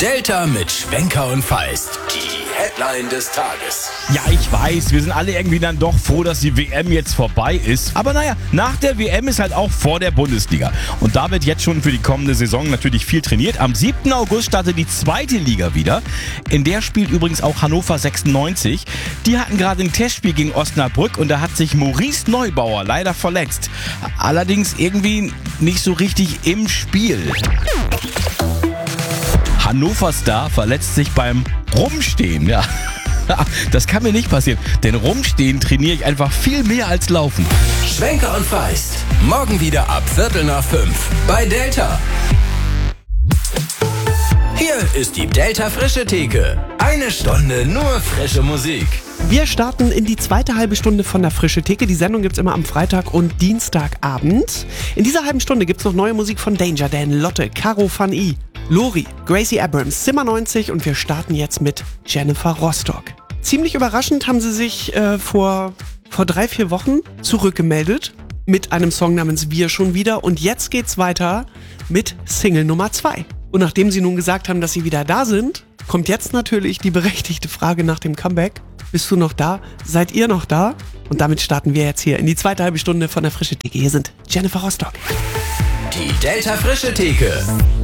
Delta mit Schwenker und Feist. Die Headline des Tages. Ja, ich weiß, wir sind alle irgendwie dann doch froh, dass die WM jetzt vorbei ist. Aber naja, nach der WM ist halt auch vor der Bundesliga. Und da wird jetzt schon für die kommende Saison natürlich viel trainiert. Am 7. August startet die zweite Liga wieder. In der spielt übrigens auch Hannover 96. Die hatten gerade ein Testspiel gegen Osnabrück und da hat sich Maurice Neubauer leider verletzt. Allerdings irgendwie nicht so richtig im Spiel. Hannover-Star verletzt sich beim Rumstehen, ja. Das kann mir nicht passieren, denn Rumstehen trainiere ich einfach viel mehr als Laufen. Schwenker und Feist. Morgen wieder ab 4:45 bei Delta. Hier ist die Delta Frische Theke. Eine Stunde nur frische Musik. Wir starten in die zweite halbe Stunde von der Frische Theke. Die Sendung gibt's immer am Freitag und Dienstagabend. In dieser halben Stunde gibt's noch neue Musik von Danger Dan, Lotte, Caro van I, Lori, Gracie Abrams, Zimmer 90 und wir starten jetzt mit Jennifer Rostock. Ziemlich überraschend haben sie sich vor 3-4 Wochen zurückgemeldet mit einem Song namens Wir schon wieder und jetzt geht's weiter mit Single Nummer 2. Und nachdem sie nun gesagt haben, dass sie wieder da sind, kommt jetzt natürlich die berechtigte Frage nach dem Comeback. Bist du noch da? Seid ihr noch da? Und damit starten wir jetzt hier in die zweite halbe Stunde von der Frische Theke. Hier sind Jennifer Rostock. Die Delta Frische Theke.